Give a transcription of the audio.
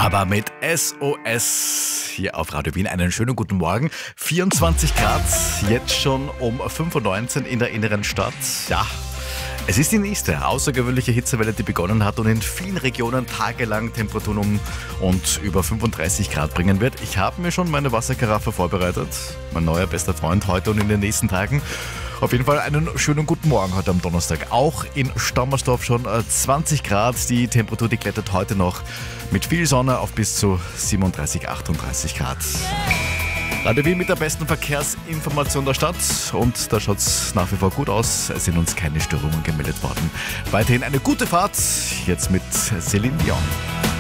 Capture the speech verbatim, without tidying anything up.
Aber mit S O S hier auf Radio Wien einen schönen guten Morgen. vierundzwanzig Grad, jetzt schon um fünf Uhr neunzehn in der inneren Stadt. Ja, es ist die nächste außergewöhnliche Hitzewelle, die begonnen hat und in vielen Regionen tagelang Temperaturen um und über fünfunddreißig Grad bringen wird. Ich habe mir schon meine Wasserkaraffe vorbereitet. Mein neuer bester Freund heute und in den nächsten Tagen. Auf jeden Fall einen schönen guten Morgen heute am Donnerstag. Auch in Stammersdorf schon zwanzig Grad. Die Temperatur, die klettert heute noch mit viel Sonne auf bis zu siebenunddreißig, achtunddreißig Grad. Radio Wien mit der besten Verkehrsinformation der Stadt und da schaut es nach wie vor gut aus. Es sind uns keine Störungen gemeldet worden. Weiterhin eine gute Fahrt, jetzt mit Celine Dion.